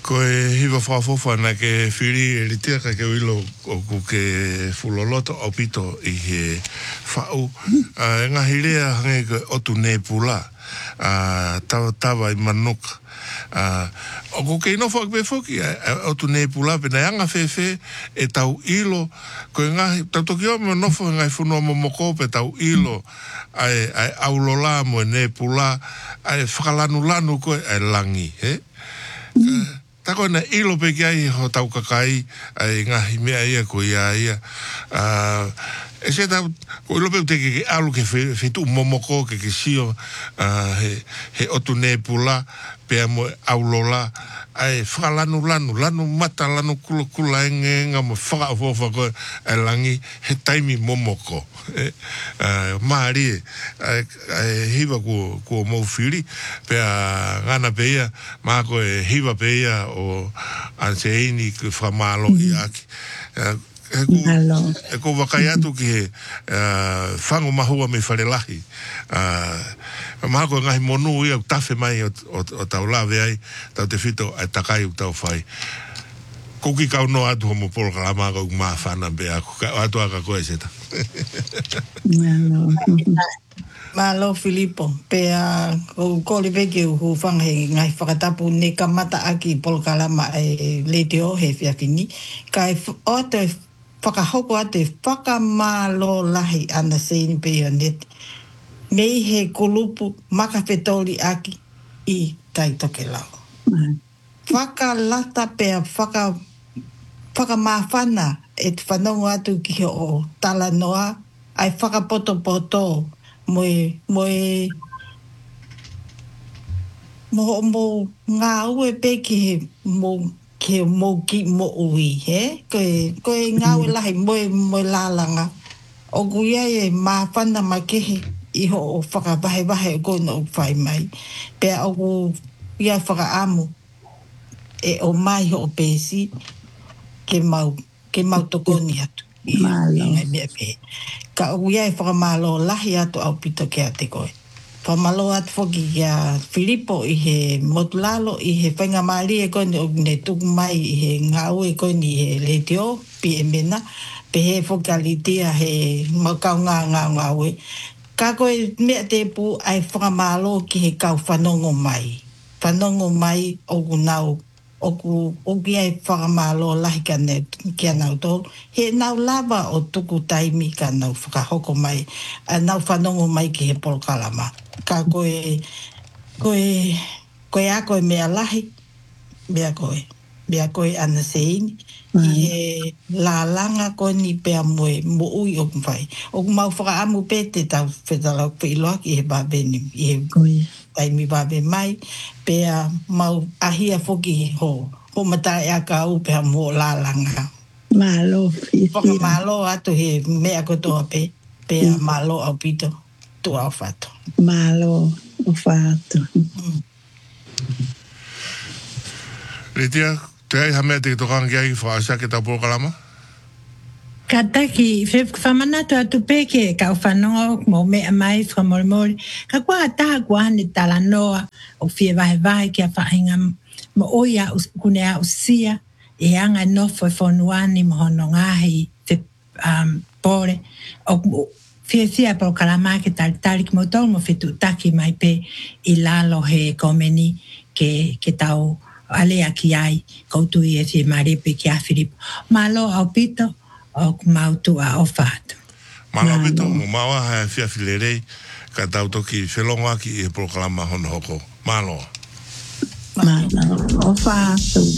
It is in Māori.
Ko e hiwa whaafofa na ke whiri e litia ka ke wilo o ku ke fuloloto o pito i he whau. Ngā hirea hange ke otu ne pula. Tawa i manuka. O ku ke inofo ak befoki otu ne pula pena anga fefe e tau ilo. Ko ngā tau toki o me nofo ngai whunua momoko pe tau ilo. Ai aulola mo ne pula. Ai whakalanu koe ai langi. Tako na ilo pe ki ai ho tau kakai ai ngahi mea ia ko ia. E se tau, ko ilo pe teke ke alu ke whetu momoko ke sio he otu ne pula pe mo aulola ai whakalanu lanu mata lanu kula ngā mo whakafofa ko ai langi he taimi momoko. Maari hiwa ko mau whiri pe ngana pe ia maa ko e hiwa pe ia o anse eini ke whamalo i aki. E ko wakai atu ki he whango mahua me wharelahi. Maa ko ngahi monu ia tafe mai o tau lawe ai tau te whito ai takai u tau whai. Kuki kau no atu homo polo kalama ka maa whana be ako. Atu aka koe seta. Malo Filipo, pea ko le peke u whange ngai whakatapu ne kamata aki polo kalama e le te o he whiakini. Kai o te whakahoko a te whakamalo lahi ana seini pea net. Mei he kulupu makawhetoli aki i taitoke lau. Whakalata pea whakamawhana e te whanongo atu ki o tala noa ai whakapoto mo ngā ue pe ki mo ki mo ui, he? Koe ngā ue lahi mo lālanga. O kuia e mawhana makehe i ho o whakawahe o koe no whai mai. Pea o ku ia whakaamu e o mai ho o pēsi ke mau tokoni atu. Ngai mea pe. Ka o ia e whakamalo lahi atu au pito ke a te koe. Whamalo atu whoki kia Filipo i he motulalo i he whainga maari e koe ni o ne tuku mai i he ngau e koe ni he le teo pi e mena. Pe he whakalitia he makau ngā ue. Ka koe mea te pu ai whakamalo ki he kau whanongo mai. Whanongo mai o ku nau. O ki ai whakamalo lahi kia nau tō. He nau lava o tuku taimi ka nau whakahoko mai. Nau whanongo mai ki he polokalama. Ka koe a koe mea lahi. Mea koe ana seini. I he lālanga koe ni pea moe mo ui o kumwhai. O kumau whakaamu pe te tau whetalau whiloaki i he babeni. I he taimi babe mai. Pea mau ahia whoki ho matai a ka au pea mo lālanga. Malo. Whakamalo atu he mea kotoa pe. Pea malo au pito tu au whato. Malo au whato. Ritia, te ai hamea te tokanga ki ai whaasa ke tau polokalama? Ka taki, whamanatu atu peke ka whanonga mo mea mai whamorimori. Ka kua ataha kua hane tala noa o whie vahe kia whainga mo oia kune a usia e anga nofo e whonuani mo hono ngahi te pore. O whia polo kalama ke tali ki mo tau mo whetu taki mai pe i lalo he komeni ke tau alea ki ai koutu i e whie marepe ki a Filipo. Malo au pito o kumautu a ofatu. Malo pito, mo maua hae whia whilerei ka tau toki whelonga ki e polokalama hono hoko. Malo. Malo, ofatu.